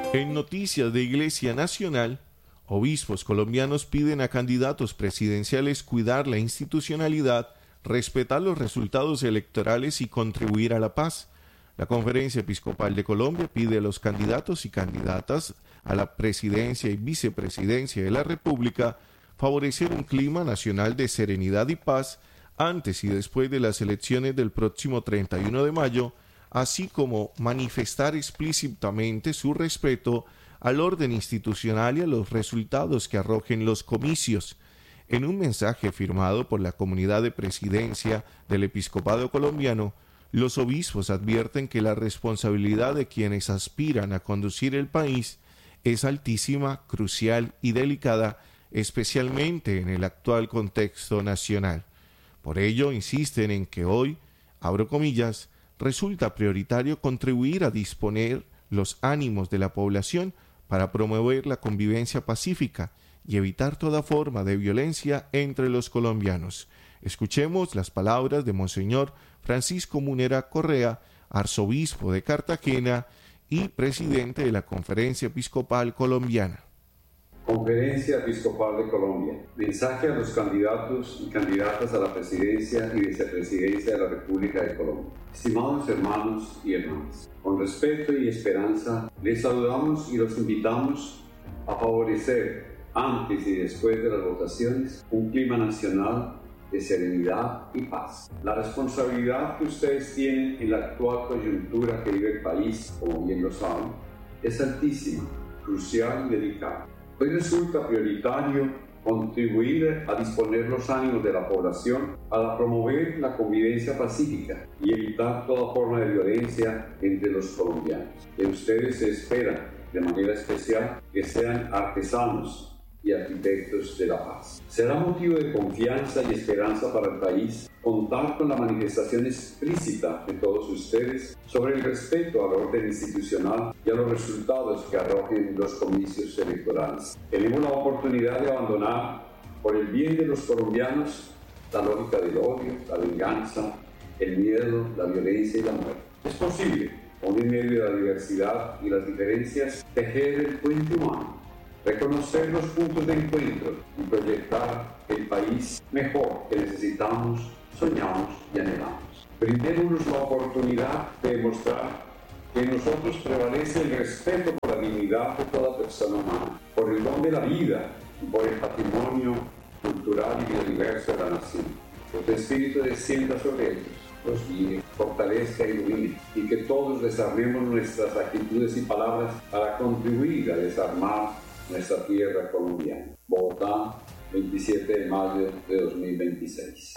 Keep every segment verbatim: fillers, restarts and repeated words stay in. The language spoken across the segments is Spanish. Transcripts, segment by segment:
En noticias de Iglesia Nacional, obispos colombianos piden a candidatos presidenciales cuidar la institucionalidad, respetar los resultados electorales y contribuir a la paz. La Conferencia Episcopal de Colombia pide a los candidatos y candidatas a la presidencia y vicepresidencia de la República favorecer un clima nacional de serenidad y paz antes y después de las elecciones del próximo treinta y uno de mayo, así como manifestar explícitamente su respeto al orden institucional y a los resultados que arrojen los comicios. En un mensaje firmado por la comunidad de presidencia del Episcopado colombiano, los obispos advierten que la responsabilidad de quienes aspiran a conducir el país es altísima, crucial y delicada, especialmente en el actual contexto nacional. Por ello, insisten en que hoy, abro comillas, resulta prioritario contribuir a disponer los ánimos de la población para promover la convivencia pacífica y evitar toda forma de violencia entre los colombianos. Escuchemos las palabras de Monseñor Francisco Munera Correa, arzobispo de Cartagena y presidente de la Conferencia Episcopal Colombiana. Conferencia Episcopal de Colombia. Mensaje a los candidatos y candidatas a la presidencia y vicepresidencia de la República de Colombia. Estimados hermanos y hermanas, con respeto y esperanza les saludamos y los invitamos a favorecer, antes y después de las votaciones, un clima nacional de serenidad y paz. La responsabilidad que ustedes tienen en la actual coyuntura que vive el país, como bien lo saben, es altísima, crucial y delicada. Hoy resulta prioritario contribuir a disponer los ánimos de la población para promover la convivencia pacífica y evitar toda forma de violencia entre los colombianos. De ustedes se espera, de manera especial, que sean artesanos y arquitectos de la paz. Será motivo de confianza y esperanza para el país contar con la manifestación explícita de todos ustedes sobre el respeto al orden institucional y a los resultados que arrojen los comicios electorales. Tenemos la oportunidad de abandonar, por el bien de los colombianos, la lógica del odio, la venganza, el miedo, la violencia y la muerte. Es posible, aún en medio de la diversidad y las diferencias, tejer el puente humano, reconocer los puntos de encuentro y proyectar el país mejor que necesitamos, soñamos y anhelamos. Brindémonos la oportunidad de demostrar que en nosotros prevalece el respeto por la dignidad de toda persona humana, por el don de la vida y por el patrimonio cultural y biodiverso de la nación. Que tu Espíritu descienda sobre ellos, los guíe, fortalezca y ilumine, y que todos desarmemos nuestras actitudes y palabras para contribuir a desarmar nuestra tierra colombiana. Bogotá, veintisiete de mayo de dos mil veintiséis.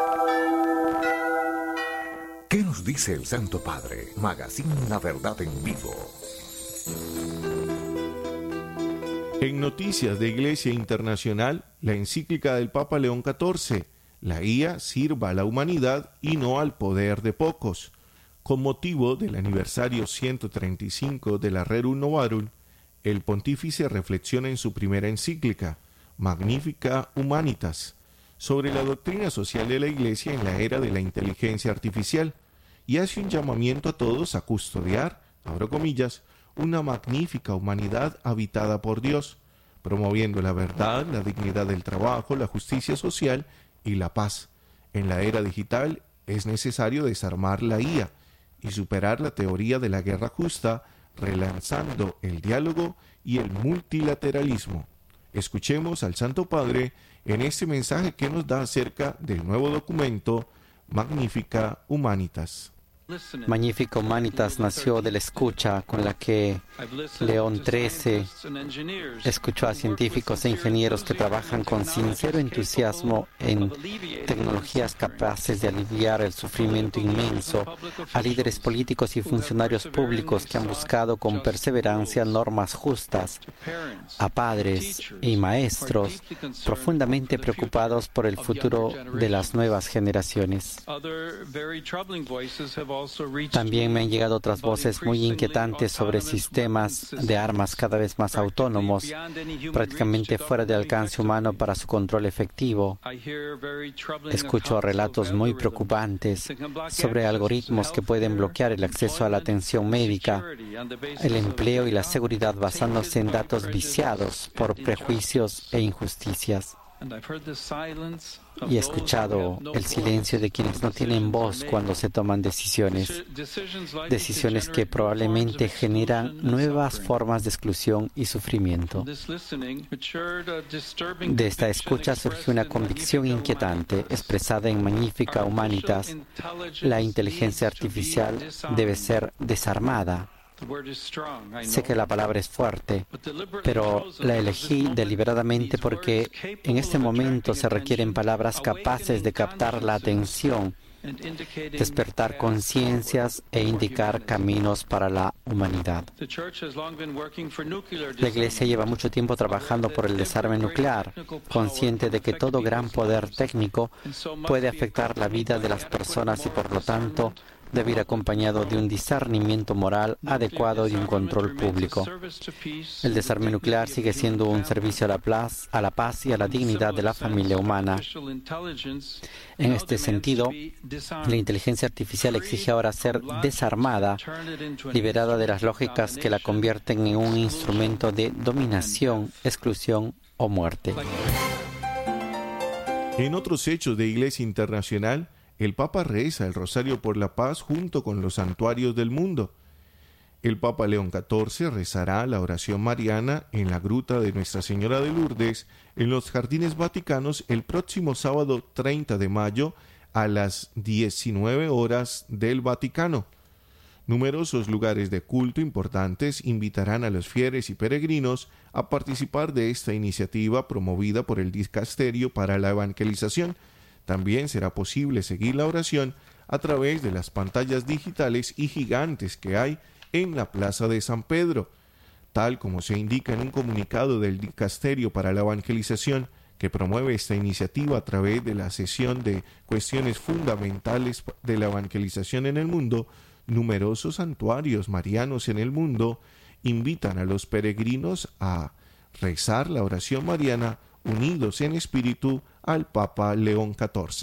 ¿Qué nos dice el Santo Padre? Magazine La Verdad en Vivo. En noticias de Iglesia Internacional, la encíclica del Papa León catorce, la I A sirva a la humanidad y no al poder de pocos. Con motivo del aniversario ciento treinta y cinco de la Rerum Novarum, el pontífice reflexiona en su primera encíclica, Magnificat Humanitas, sobre la doctrina social de la Iglesia en la era de la inteligencia artificial, y hace un llamamiento a todos a custodiar, abro comillas, una magnífica humanidad habitada por Dios, promoviendo la verdad, la dignidad del trabajo, la justicia social y la paz. En la era digital es necesario desarmar la I A y superar la teoría de la guerra justa, relanzando el diálogo y el multilateralismo. Escuchemos al Santo Padre en este mensaje que nos da acerca del nuevo documento Magnificat Humanitas. Magnificat Humanitas nació de la escucha con la que León trece escuchó a científicos e ingenieros que trabajan con sincero entusiasmo en tecnologías capaces de aliviar el sufrimiento inmenso, a líderes políticos y funcionarios públicos que han buscado con perseverancia normas justas, a padres y maestros profundamente preocupados por el futuro de las nuevas generaciones. También me han llegado otras voces muy inquietantes sobre sistemas de armas cada vez más autónomos, prácticamente fuera de alcance humano para su control efectivo. Escucho relatos muy preocupantes sobre algoritmos que pueden bloquear el acceso a la atención médica, el empleo y la seguridad basándose en datos viciados por prejuicios e injusticias. Y he escuchado el silencio de quienes no tienen voz cuando se toman decisiones, decisiones que probablemente generan nuevas formas de exclusión y sufrimiento. De esta escucha surge una convicción inquietante, expresada en Magnificat Humanitas: la inteligencia artificial debe ser desarmada. Sé que la palabra es fuerte, pero la elegí deliberadamente porque en este momento se requieren palabras capaces de captar la atención, despertar conciencias e indicar caminos para la humanidad. La Iglesia lleva mucho tiempo trabajando por el desarme nuclear, consciente de que todo gran poder técnico puede afectar la vida de las personas y, por lo tanto, debe ir acompañado de un discernimiento moral adecuado y un control público. El desarme nuclear sigue siendo un servicio a la paz, a la paz y a la dignidad de la familia humana. En este sentido, la inteligencia artificial exige ahora ser desarmada, liberada de las lógicas que la convierten en un instrumento de dominación, exclusión o muerte. En otros hechos de Iglesia Internacional, el Papa reza el Rosario por la Paz junto con los santuarios del mundo. El Papa León catorce rezará la oración mariana en la gruta de Nuestra Señora de Lourdes, en los Jardines Vaticanos, el próximo sábado treinta de mayo a las diecinueve horas del Vaticano. Numerosos lugares de culto importantes invitarán a los fieles y peregrinos a participar de esta iniciativa promovida por el Dicasterio para la Evangelización. También será posible seguir la oración a través de las pantallas digitales y gigantes que hay en la Plaza de San Pedro, tal como se indica en un comunicado del Dicasterio para la Evangelización, que promueve esta iniciativa a través de la sesión de cuestiones fundamentales de la evangelización en el mundo. Numerosos santuarios marianos en el mundo invitan a los peregrinos a rezar la oración mariana unidos en espíritu al Papa León catorce.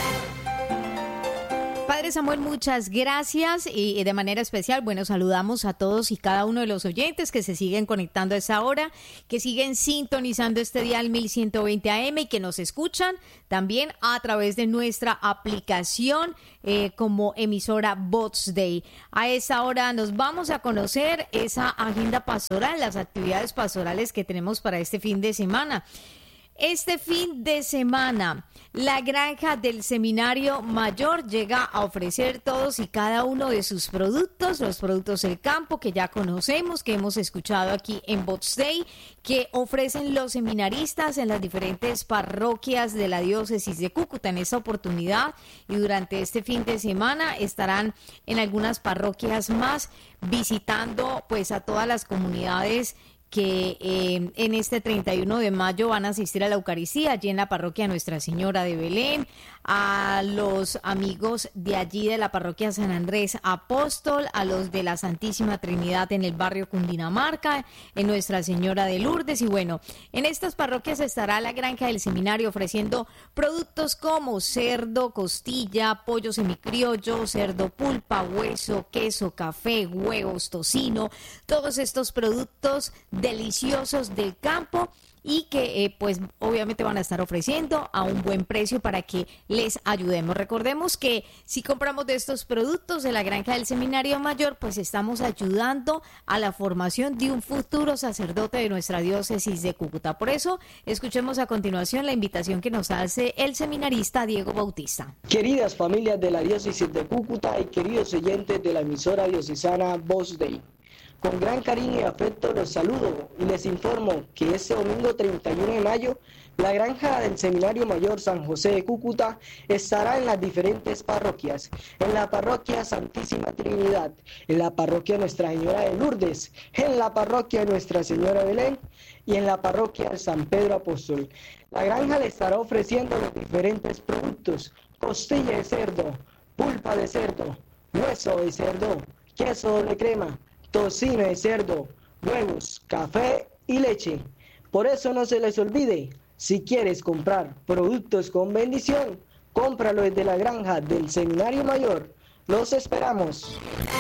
Padre Samuel, muchas gracias y de manera especial, bueno, saludamos a todos y cada uno de los oyentes que se siguen conectando a esa hora, que siguen sintonizando este dial mil ciento veinte A M y que nos escuchan también a través de nuestra aplicación eh, como emisora Voz Day. A esa hora nos vamos a conocer esa agenda pastoral, las actividades pastorales que tenemos para este fin de semana. Este fin de semana, la granja del Seminario Mayor llega a ofrecer todos y cada uno de sus productos, los productos del campo que ya conocemos, que hemos escuchado aquí en Voz Day, que ofrecen los seminaristas en las diferentes parroquias de la diócesis de Cúcuta. En esta oportunidad y durante este fin de semana estarán en algunas parroquias más visitando pues a todas las comunidades que eh, en este treinta y uno de mayo van a asistir a la Eucaristía allí en la parroquia Nuestra Señora de Belén, a los amigos de allí de la parroquia San Andrés Apóstol, a los de la Santísima Trinidad en el barrio Cundinamarca, en Nuestra Señora de Lourdes. Y bueno, en estas parroquias estará la granja del seminario ofreciendo productos como cerdo, costilla, pollo semicriollo, cerdo pulpa, hueso, queso, café, huevos, tocino, todos estos productos deliciosos del campo y que eh, pues obviamente van a estar ofreciendo a un buen precio para que les ayudemos. Recordemos que si compramos de estos productos de la granja del Seminario Mayor, pues estamos ayudando a la formación de un futuro sacerdote de nuestra diócesis de Cúcuta. Por eso, escuchemos a continuación la invitación que nos hace el seminarista Diego Bautista. Queridas familias de la diócesis de Cúcuta y queridos oyentes de la emisora diocesana Voz Day, con gran cariño y afecto los saludo y les informo que este domingo treinta y uno de mayo la granja del Seminario Mayor San José de Cúcuta estará en las diferentes parroquias, en la parroquia Santísima Trinidad, en la parroquia Nuestra Señora de Lourdes, en la parroquia Nuestra Señora de Belén y en la parroquia San Pedro Apóstol. La granja le estará ofreciendo los diferentes productos: costilla de cerdo, pulpa de cerdo, hueso de cerdo, queso doble crema, tocino de cerdo, huevos, café y leche. Por eso no se les olvide, si quieres comprar productos con bendición, cómpralo desde la granja del Seminario Mayor. Los esperamos.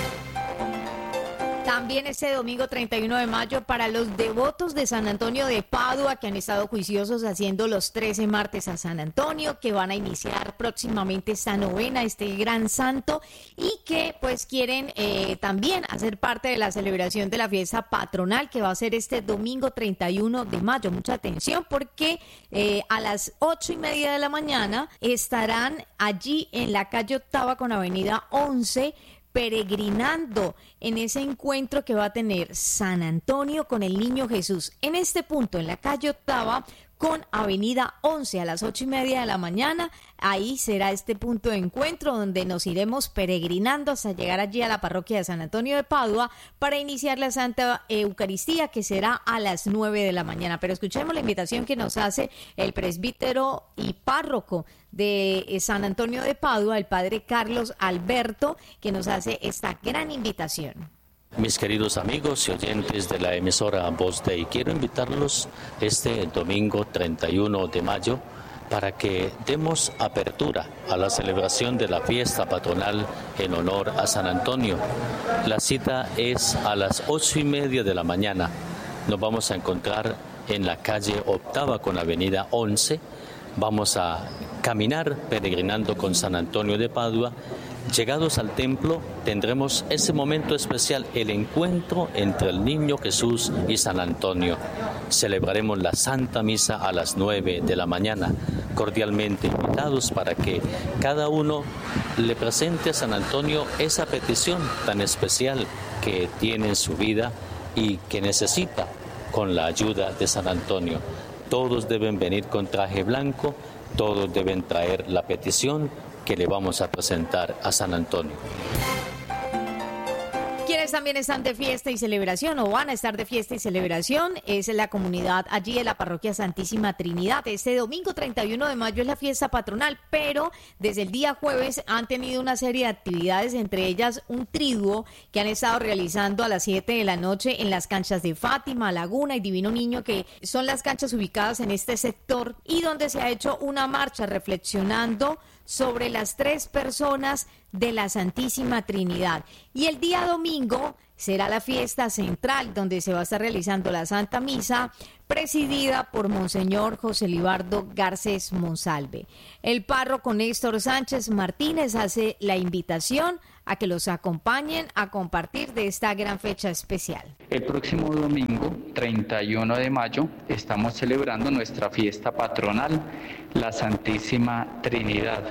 También este domingo treinta y uno de mayo para los devotos de San Antonio de Padua que han estado juiciosos haciendo los trece martes a San Antonio, que van a iniciar próximamente esta novena, este gran santo, y que pues quieren eh, también hacer parte de la celebración de la fiesta patronal que va a ser este domingo treinta y uno de mayo. Mucha atención porque eh, a las ocho y media de la mañana estarán allí en la calle Octava con avenida once, peregrinando en ese encuentro que va a tener San Antonio con el Niño Jesús. En este punto, en la calle Octava con avenida once, a las ocho y media de la mañana, ahí será este punto de encuentro donde nos iremos peregrinando hasta llegar allí a la parroquia de San Antonio de Padua para iniciar la Santa Eucaristía, que será a las nueve de la mañana. Pero escuchemos la invitación que nos hace el presbítero y párroco de San Antonio de Padua, el padre Carlos Alberto, que nos hace esta gran invitación. Mis queridos amigos y oyentes de la emisora Voz Dei, quiero invitarlos este domingo treinta y uno de mayo para que demos apertura a la celebración de la fiesta patronal en honor a San Antonio. La cita es a las ocho y media de la mañana. Nos vamos a encontrar en la calle Octava con avenida once. Vamos a caminar peregrinando con San Antonio de Padua. Llegados al templo, tendremos ese momento especial, el encuentro entre el Niño Jesús y San Antonio. Celebraremos la Santa Misa a las nueve de la mañana. Cordialmente invitados para que cada uno le presente a San Antonio esa petición tan especial que tiene en su vida y que necesita con la ayuda de San Antonio. Todos deben venir con traje blanco, todos deben traer la petición que le vamos a presentar a San Antonio. Quienes también están de fiesta y celebración o van a estar de fiesta y celebración es la comunidad allí en la parroquia Santísima Trinidad. Este domingo treinta y uno de mayo es la fiesta patronal, pero desde el día jueves han tenido una serie de actividades, entre ellas un triduo que han estado realizando a las siete de la noche en las canchas de Fátima, Laguna y Divino Niño, que son las canchas ubicadas en este sector, y donde se ha hecho una marcha reflexionando sobre las tres personas de la Santísima Trinidad. Y el día domingo será la fiesta central, donde se va a estar realizando la Santa Misa, presidida por Monseñor José Libardo Garcés Monsalve. El párroco Néstor Sánchez Martínez hace la invitación a que los acompañen a compartir de esta gran fecha especial. El próximo domingo, treinta y uno de mayo, estamos celebrando nuestra fiesta patronal, la Santísima Trinidad.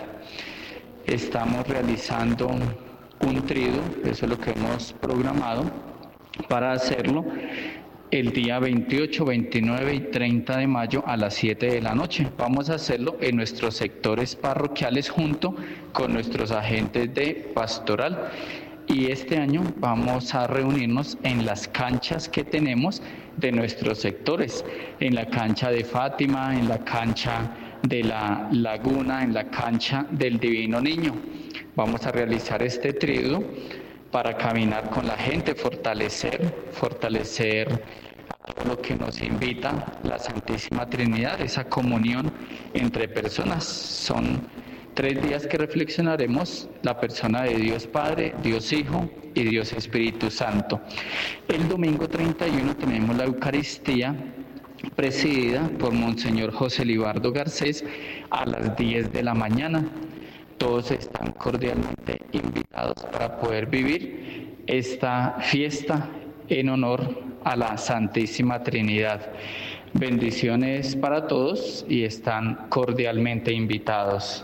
Estamos realizando un triduo, eso es lo que hemos programado para hacerlo el día veintiocho, veintinueve y treinta de mayo a las siete de la noche. Vamos a hacerlo en nuestros sectores parroquiales junto con nuestros agentes de pastoral. Y este año vamos a reunirnos en las canchas que tenemos de nuestros sectores, en la cancha de Fátima, en la cancha de la Laguna, en la cancha del Divino Niño. Vamos a realizar este triduo para caminar con la gente, fortalecer, fortalecer lo que nos invita la Santísima Trinidad, esa comunión entre personas. Son tres días que reflexionaremos la persona de Dios Padre, Dios Hijo y Dios Espíritu Santo. El domingo treinta y uno tenemos la Eucaristía presidida por Monseñor José Libardo Garcés a las diez de la mañana. Todos están cordialmente invitados para poder vivir esta fiesta en honor a la Santísima Trinidad. Bendiciones para todos y están cordialmente invitados.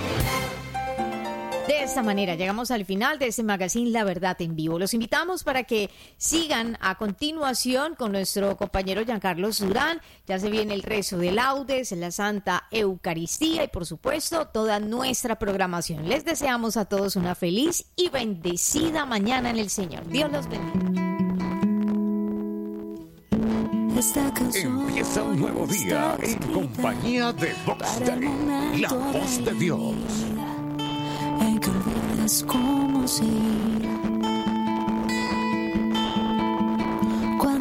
De esta manera llegamos al final de este magazine La Verdad en Vivo. Los invitamos para que sigan a continuación con nuestro compañero Giancarlos Durán. Ya se viene el rezo de laudes, la Santa Eucaristía y por supuesto toda nuestra programación. Les deseamos a todos una feliz y bendecida mañana en el Señor. Dios los bendiga. Empieza un nuevo día en compañía de Voz Dei, la voz de Dios. que olvides cómo se irá.